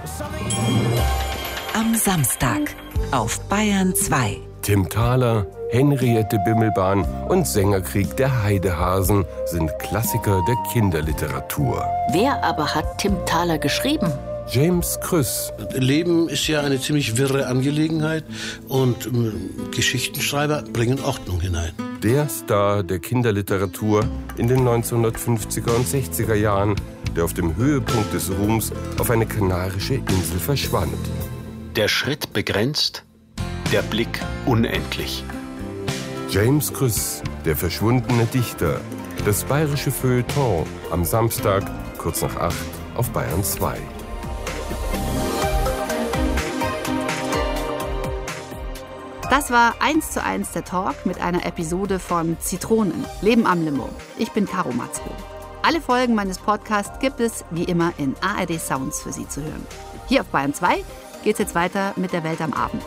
Am Samstag auf Bayern 2. Tim Thaler, Henriette Bimmelbahn und Sängerkrieg der Heidehasen sind Klassiker der Kinderliteratur. Wer aber hat Tim Thaler geschrieben? James Krüss. Leben ist ja eine ziemlich wirre Angelegenheit und Geschichtenschreiber bringen Ordnung hinein. Der Star der Kinderliteratur in den 1950er und 60er Jahren, der auf dem Höhepunkt des Ruhms auf eine kanarische Insel verschwand. Der Schritt begrenzt, der Blick unendlich. James Krüss, der verschwundene Dichter. Das bayerische Feuilleton am Samstag, kurz nach 8 auf Bayern 2. Das war 1:1 der Talk mit einer Episode von Zitronen, Leben am Limo. Ich bin Caro Matzko. Alle Folgen meines Podcasts gibt es wie immer in ARD Sounds für Sie zu hören. Hier auf Bayern 2 geht's jetzt weiter mit der Welt am Abend.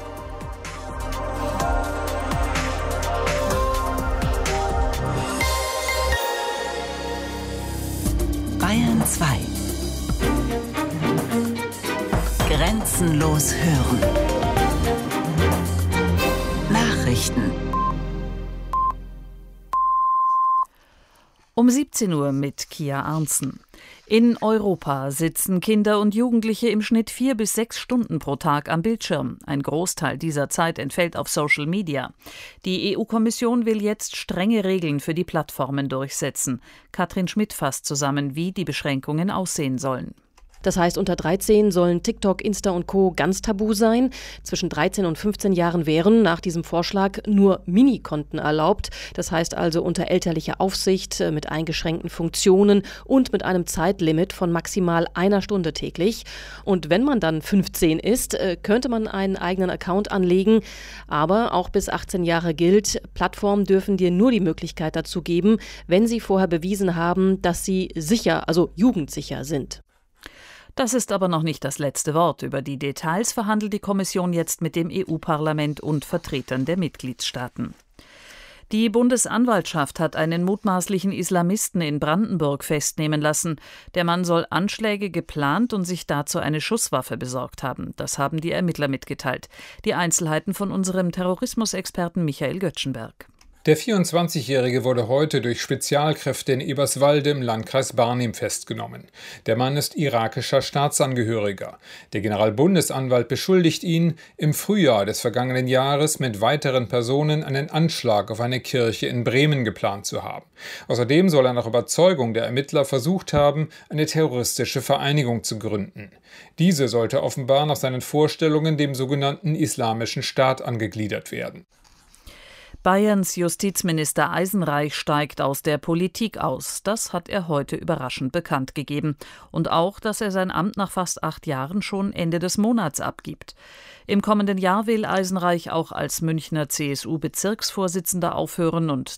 Bayern 2. Grenzenlos hören. Nachrichten. Um 17 Uhr mit Kia Arntzen. In Europa sitzen Kinder und Jugendliche im Schnitt 4 bis 6 Stunden pro Tag am Bildschirm. Ein Großteil dieser Zeit entfällt auf Social Media. Die EU-Kommission will jetzt strenge Regeln für die Plattformen durchsetzen. Katrin Schmidt fasst zusammen, wie die Beschränkungen aussehen sollen. Das heißt, unter 13 sollen TikTok, Insta und Co. ganz tabu sein. Zwischen 13 und 15 Jahren wären nach diesem Vorschlag nur Minikonten erlaubt. Das heißt also unter elterlicher Aufsicht, mit eingeschränkten Funktionen und mit einem Zeitlimit von maximal 1 Stunde täglich. Und wenn man dann 15 ist, könnte man einen eigenen Account anlegen. Aber auch bis 18 Jahre gilt, Plattformen dürfen dir nur die Möglichkeit dazu geben, wenn sie vorher bewiesen haben, dass sie sicher, also jugendsicher sind. Das ist aber noch nicht das letzte Wort. Über die Details verhandelt die Kommission jetzt mit dem EU-Parlament und Vertretern der Mitgliedstaaten. Die Bundesanwaltschaft hat einen mutmaßlichen Islamisten in Brandenburg festnehmen lassen. Der Mann soll Anschläge geplant und sich dazu eine Schusswaffe besorgt haben. Das haben die Ermittler mitgeteilt. Die Einzelheiten von unserem Terrorismusexperten Michael Göttschenberg. Der 24-Jährige wurde heute durch Spezialkräfte in Eberswalde im Landkreis Barnim festgenommen. Der Mann ist irakischer Staatsangehöriger. Der Generalbundesanwalt beschuldigt ihn, im Frühjahr des vergangenen Jahres mit weiteren Personen einen Anschlag auf eine Kirche in Bremen geplant zu haben. Außerdem soll er nach Überzeugung der Ermittler versucht haben, eine terroristische Vereinigung zu gründen. Diese sollte offenbar nach seinen Vorstellungen dem sogenannten Islamischen Staat angegliedert werden. Bayerns Justizminister Eisenreich steigt aus der Politik aus. Das hat er heute überraschend bekannt gegeben. Und auch, dass er sein Amt nach fast 8 Jahren schon Ende des Monats abgibt. Im kommenden Jahr will Eisenreich auch als Münchner CSU-Bezirksvorsitzender aufhören und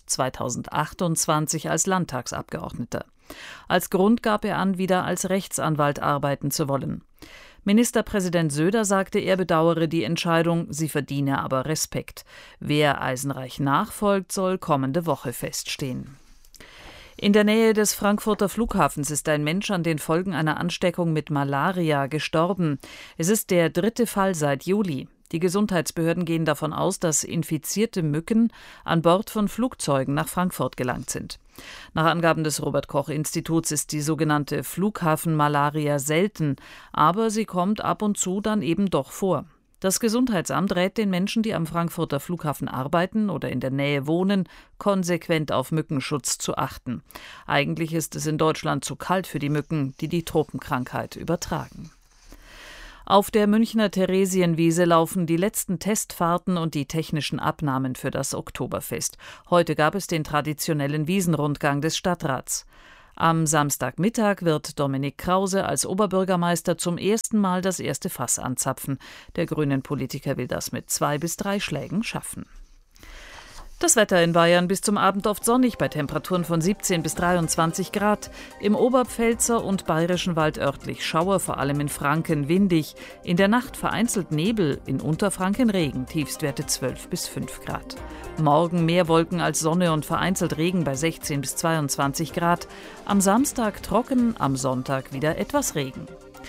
2028 als Landtagsabgeordneter. Als Grund gab er an, wieder als Rechtsanwalt arbeiten zu wollen. Ministerpräsident Söder sagte, er bedauere die Entscheidung, sie verdiene aber Respekt. Wer Eisenreich nachfolgt, soll kommende Woche feststehen. In der Nähe des Frankfurter Flughafens ist ein Mensch an den Folgen einer Ansteckung mit Malaria gestorben. Es ist der 3. Fall seit Juli. Die Gesundheitsbehörden gehen davon aus, dass infizierte Mücken an Bord von Flugzeugen nach Frankfurt gelangt sind. Nach Angaben des Robert-Koch-Instituts ist die sogenannte Flughafenmalaria selten, aber sie kommt ab und zu dann eben doch vor. Das Gesundheitsamt rät den Menschen, die am Frankfurter Flughafen arbeiten oder in der Nähe wohnen, konsequent auf Mückenschutz zu achten. Eigentlich ist es in Deutschland zu kalt für die Mücken, die die Tropenkrankheit übertragen. Auf der Münchner Theresienwiese laufen die letzten Testfahrten und die technischen Abnahmen für das Oktoberfest. Heute gab es den traditionellen Wiesenrundgang des Stadtrats. Am Samstagmittag wird Dominik Krause als Oberbürgermeister zum ersten Mal das erste Fass anzapfen. Der Grünen-Politiker will das mit 2 bis 3 Schlägen schaffen. Das Wetter in Bayern bis zum Abend oft sonnig bei Temperaturen von 17 bis 23 Grad. Im Oberpfälzer und Bayerischen Wald örtlich Schauer, vor allem in Franken windig. In der Nacht vereinzelt Nebel, in Unterfranken Regen, Tiefstwerte 12 bis 5 Grad. Morgen mehr Wolken als Sonne und vereinzelt Regen bei 16 bis 22 Grad. Am Samstag trocken, am Sonntag wieder etwas Regen.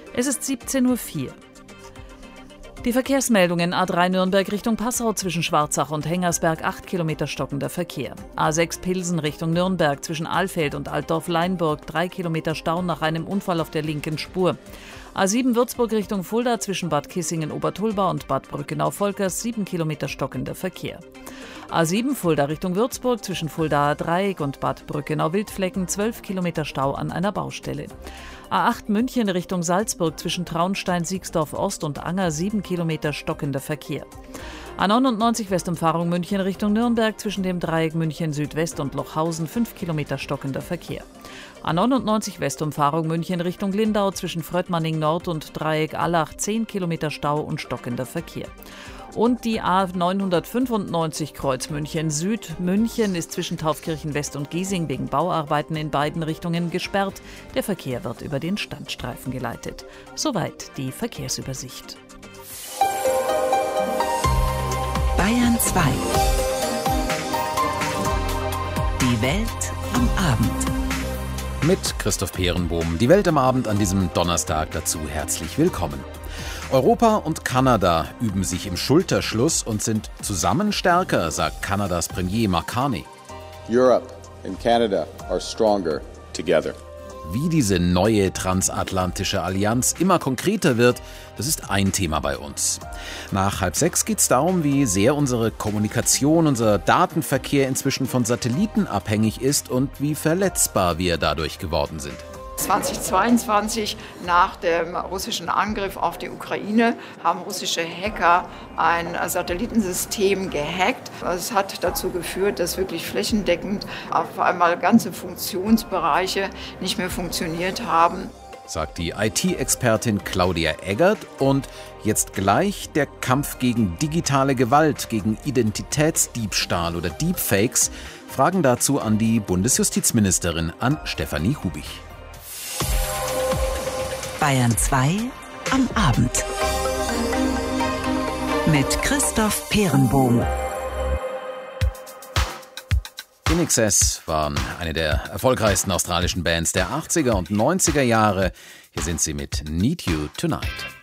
Es ist 17:04 Uhr. Die Verkehrsmeldungen: A3 Nürnberg Richtung Passau zwischen Schwarzach und Hengersberg 8 Kilometer stockender Verkehr. A6 Pilsen Richtung Nürnberg zwischen Alfeld und Altdorf-Leinburg 3 Kilometer Stau nach einem Unfall auf der linken Spur. A7 Würzburg Richtung Fulda zwischen Bad Kissingen-Obertulba und Bad Brückenau-Volkers 7 Kilometer stockender Verkehr. A7 Fulda Richtung Würzburg zwischen Fuldaer Dreieck und Bad Brückenau-Wildflecken 12 Kilometer Stau an einer Baustelle. A8 München Richtung Salzburg zwischen Traunstein, Siegsdorf Ost und Anger 7 Kilometer stockender Verkehr. A99 Westumfahrung München Richtung Nürnberg zwischen dem Dreieck München Südwest und Lochhausen 5 Kilometer stockender Verkehr. A99 Westumfahrung München Richtung Lindau zwischen Fröttmanning Nord und Dreieck Allach 10 Kilometer Stau und stockender Verkehr. Und die A995 Kreuz München Süd. München ist zwischen Taufkirchen West und Giesing wegen Bauarbeiten in beiden Richtungen gesperrt. Der Verkehr wird über den Standstreifen geleitet. Soweit die Verkehrsübersicht. Bayern 2. Die Welt am Abend. Mit Christoph Peerenbohm. Die Welt am Abend an diesem Donnerstag. Dazu herzlich willkommen. Europa und Kanada üben sich im Schulterschluss und sind zusammen stärker, sagt Kanadas Premier Mark Carney. Europe and Canada are stronger together. Wie diese neue transatlantische Allianz immer konkreter wird, das ist ein Thema bei uns. Nach 5:30 geht es darum, wie sehr unsere Kommunikation, unser Datenverkehr inzwischen von Satelliten abhängig ist und wie verletzbar wir dadurch geworden sind. 2022, nach dem russischen Angriff auf die Ukraine, haben russische Hacker ein Satellitensystem gehackt. Es hat dazu geführt, dass wirklich flächendeckend auf einmal ganze Funktionsbereiche nicht mehr funktioniert haben, sagt die IT-Expertin Claudia Eggert. Und jetzt gleich der Kampf gegen digitale Gewalt, gegen Identitätsdiebstahl oder Deepfakes. Fragen dazu an die Bundesjustizministerin, an Stefanie Hubich. Bayern 2 am Abend. Mit Christoph Peerenbohm. INXS waren eine der erfolgreichsten australischen Bands der 80er und 90er Jahre. Hier sind sie mit Need You Tonight.